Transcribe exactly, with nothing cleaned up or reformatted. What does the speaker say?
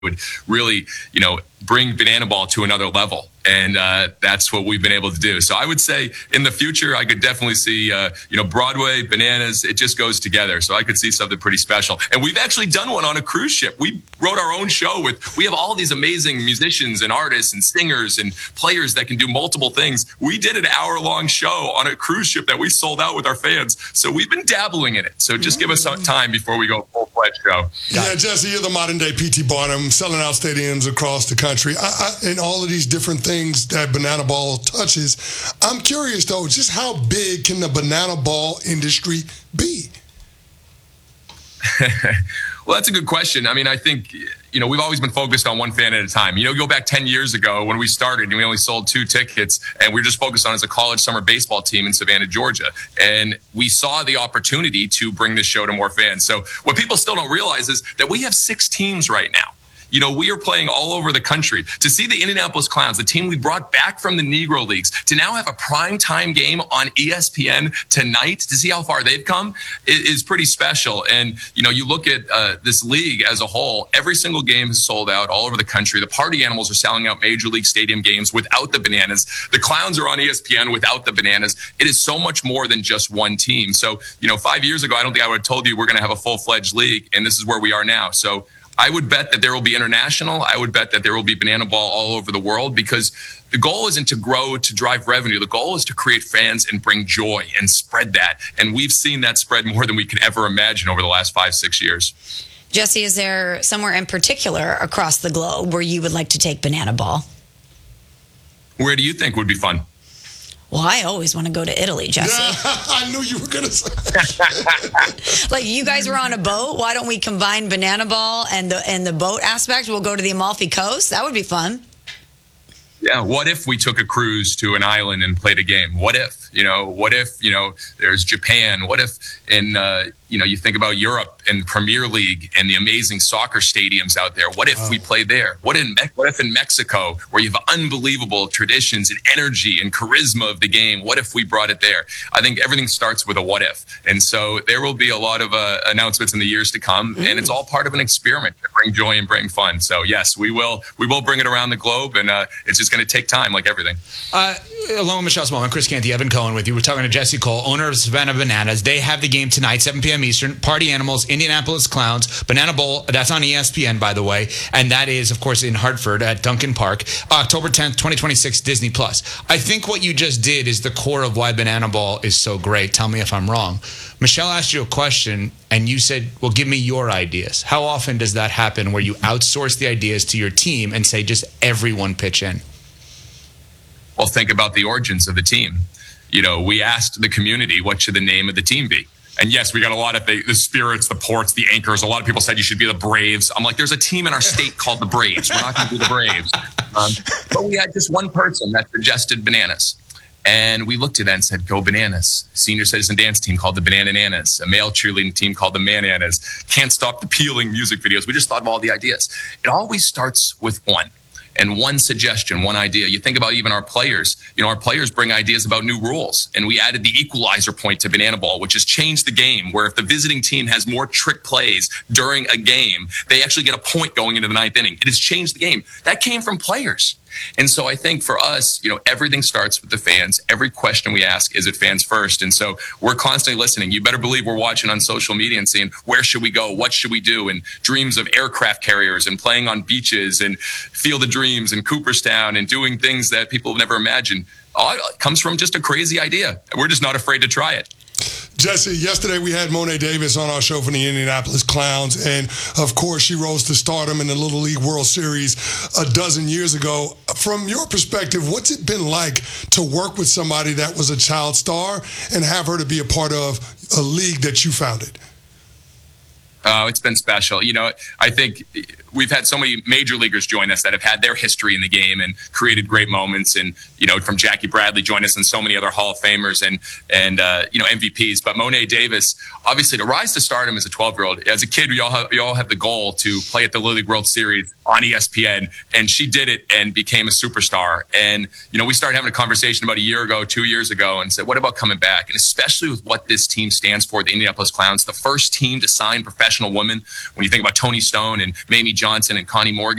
would really, you know, bring Banana Ball to another level. And uh, that's what we've been able to do. So I would say in the future, I could definitely see, uh, you know, Broadway, Bananas, it just goes together. So I could see something pretty special. And we've actually done one on a cruise ship. We wrote our own show with, we have all these amazing musicians and artists and singers and players that can do multiple things. We did an hour long show on a cruise ship that we sold out with our fans. So we've been dabbling in it. So just give us some time before we go full fledged show. Yeah, Jesse, you're the modern day P T Barnum, selling out stadiums across the country. I, I, and all of these different things that Banana Ball touches. I'm curious, though, just how big can the Banana Ball industry be? Well, that's a good question. I mean, I think, you know, we've always been focused on one fan at a time. You know, go back ten years ago when we started and we only sold two tickets and we were just focused on as a college summer baseball team in Savannah, Georgia. And we saw the opportunity to bring this show to more fans. So what people still don't realize is that we have six teams right now. You know, we are playing all over the country. To see the Indianapolis Clowns, the team we brought back from the Negro Leagues, to now have a primetime game on E S P N tonight, to see how far they've come, is pretty special. And, you know, you look at uh, this league as a whole, every single game is sold out all over the country. The Party Animals are selling out Major League Stadium games without the Bananas. The Clowns are on E S P N without the Bananas. It is so much more than just one team. So, you know, five years ago, I don't think I would have told you we're going to have a full-fledged league, and this is where we are now. So I would bet that there will be international. I would bet that there will be Banana Ball all over the world, because the goal isn't to grow to drive revenue. The goal is to create fans and bring joy and spread that. And we've seen that spread more than we could ever imagine over the last five, six years. Jesse, is there somewhere in particular across the globe where you would like to take Banana Ball? Where do you think would be fun? Well, I always want to go to Italy, Jesse. I knew you were going to say. Like, you guys were on a boat. Why don't we combine Banana Ball and the and the boat aspect? We'll go to the Amalfi Coast. That would be fun. Yeah, what if we took a cruise to an island and played a game? What if, you know, what if, you know, there's Japan? What if in, uh, you know, you think about Europe and Premier League and the amazing soccer stadiums out there? What if oh. we played there? What in what if in Mexico, where you have unbelievable traditions and energy and charisma of the game? What if we brought it there? I think everything starts with a what if. And so there will be a lot of uh, announcements in the years to come, mm. and it's all part of an experiment to bring joy and bring fun. So yes, we will we will bring it around the globe, and uh, it's just going to take time, like everything. Uh, along with Michelle Smallman, Chris Canty, Evan Cohen with you. We're talking to Jesse Cole, owner of Savannah Bananas. They have the game tonight, seven p.m. Eastern. Party Animals, Indianapolis Clowns, Banana Bowl. That's on E S P N, by the way. And that is, of course, in Hartford at Duncan Park. October tenth, twenty twenty-six, Disney Plus. I think what you just did is the core of why Banana Ball is so great. Tell me if I'm wrong. Michelle asked you a question, and you said, well, give me your ideas. How often does that happen where you outsource the ideas to your team and say, just everyone pitch in? Well, think about the origins of the team. You know, we asked the community, what should the name of the team be? And yes, we got a lot of the, the Spirits, the Ports, the Anchors. A lot of people said you should be the Braves. I'm like, there's a team in our state called the Braves. We're not going to be the Braves. Um, but we had just one person that suggested Bananas. And we looked at that and said, go Bananas. Senior citizen dance team called the Banana Nanas. A male cheerleading team called the Mananas. Can't stop the peeling music videos. We just thought of all the ideas. It always starts with one. And one suggestion, one idea. You think about even our players. You know, our players bring ideas about new rules. And we added the equalizer point to Banana Ball, which has changed the game, where if the visiting team has more trick plays during a game, they actually get a point going into the ninth inning. It has changed the game. That came from players. And so I think for us, you know, everything starts with the fans. Every question we ask is at fans first. And so we're constantly listening. You better believe we're watching on social media and saying, where should we go? What should we do? And dreams of aircraft carriers and playing on beaches and Field of Dreams and Cooperstown and doing things that people have never imagined. All it comes from just a crazy idea. We're just not afraid to try it. Jesse, yesterday we had Mo'ne Davis on our show from the Indianapolis Clowns, and of course she rose to stardom in the Little League World Series a dozen years ago. From your perspective, what's it been like to work with somebody that was a child star and have her to be a part of a league that you founded? Oh, it's been special. You know, I think we've had so many major leaguers join us that have had their history in the game and created great moments. And, you know, from Jackie Bradley join us and so many other Hall of Famers and, and uh, you know, M V Ps. But Mo'ne Davis, obviously to rise to stardom as a twelve-year-old, as a kid, we all have, we all have the goal to play at the Little League World Series on E S P N. And she did it and became a superstar. And, you know, we started having a conversation about a year ago, two years ago, and said, what about coming back? And especially with what this team stands for, the Indianapolis Clowns, the first team to sign professional professional woman. When you think about Tony Stone and Mamie Johnson and Connie Morgan.